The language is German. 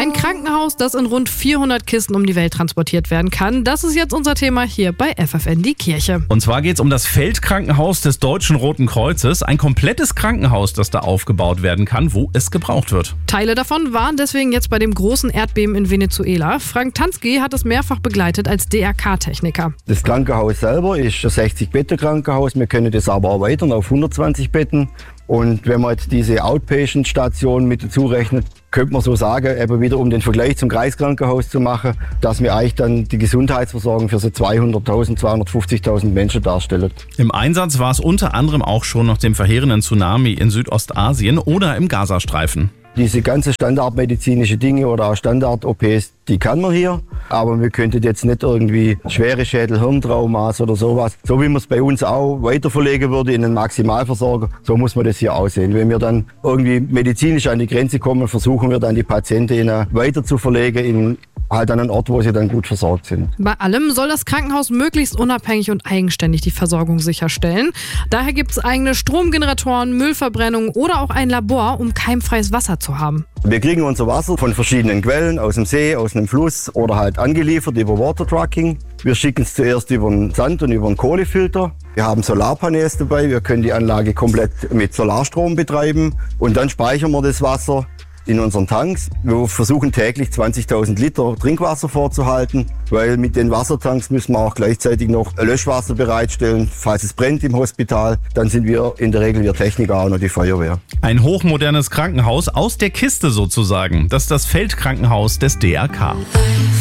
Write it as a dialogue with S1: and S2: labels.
S1: Ein Krankenhaus, das in rund 400 Kisten um die Welt transportiert werden kann. Das ist jetzt unser Thema hier bei FFN die Kirche.
S2: Und zwar geht es um das Feldkrankenhaus des Deutschen Roten Kreuzes. Ein komplettes Krankenhaus, das da aufgebaut werden kann, wo es gebraucht wird.
S1: Teile davon waren deswegen jetzt bei dem großen Erdbeben in Venezuela. Frank Tansky hat es mehrfach begleitet als DRK-Techniker.
S3: Das Krankenhaus selber ist ein 60-Betten-Krankenhaus. Wir können das aber erweitern auf 120 Betten. Und wenn man jetzt diese Outpatient-Station mit dazu rechnet, könnte man so sagen, eben wieder um den Vergleich zum Kreiskrankenhaus zu machen, dass wir eigentlich dann die Gesundheitsversorgung für so 200.000, 250.000 Menschen darstellen.
S2: Im Einsatz war es unter anderem auch schon nach dem verheerenden Tsunami in Südostasien oder im Gazastreifen.
S3: Diese ganzen standardmedizinischen Dinge oder auch Standard-OPs, die kann man hier. Aber wir könnten jetzt nicht irgendwie schwere Schädel-Hirntraumas oder sowas. So wie man es bei uns auch weiterverlegen würde in einen Maximalversorger, so muss man das hier aussehen. Wenn wir dann irgendwie medizinisch an die Grenze kommen, versuchen wir dann die Patienten weiter zu verlegen in halt an einen Ort, wo sie dann gut versorgt sind.
S1: Bei allem soll das Krankenhaus möglichst unabhängig und eigenständig die Versorgung sicherstellen. Daher gibt es eigene Stromgeneratoren, Müllverbrennung oder auch ein Labor, um keimfreies Wasser zu haben.
S3: Wir kriegen unser Wasser von verschiedenen Quellen, aus dem See, aus einem Fluss oder halt angeliefert über Watertrucking. Wir schicken es zuerst über den Sand und über einen Kohlefilter. Wir haben Solarpanels dabei, wir können die Anlage komplett mit Solarstrom betreiben und dann speichern wir das Wasser in unseren Tanks. Wir versuchen täglich 20.000 Liter Trinkwasser vorzuhalten, weil mit den Wassertanks müssen wir auch gleichzeitig noch Löschwasser bereitstellen, falls es brennt im Hospital. Dann sind wir in der Regel wir Techniker auch noch die Feuerwehr.
S2: Ein hochmodernes Krankenhaus aus der Kiste sozusagen. Das ist das Feldkrankenhaus des DRK.